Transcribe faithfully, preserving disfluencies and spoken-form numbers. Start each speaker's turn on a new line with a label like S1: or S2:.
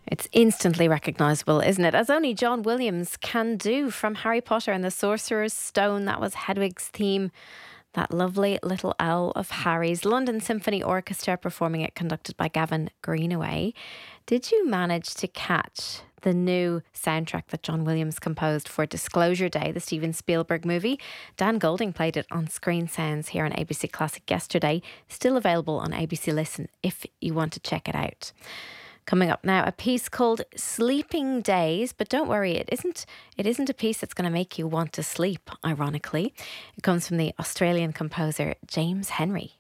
S1: It's instantly recognisable, isn't it? As only John Williams can do, from Harry Potter and the Sorcerer's Stone. That was Hedwig's theme. That lovely little owl of Harry's. London Symphony Orchestra performing it, conducted by Gavin Greenaway. Did you manage to catch the new soundtrack that John Williams composed for Disclosure Day, the Steven Spielberg movie? Dan Golding played it on Screen Sounds here on A B C Classic yesterday. Still available on A B C Listen if you want to check it out. Coming up now, a piece called Sleeping Days, but don't worry, it isn't it isn't a piece that's going to make you want to sleep, ironically. It comes from the Australian composer James Henry.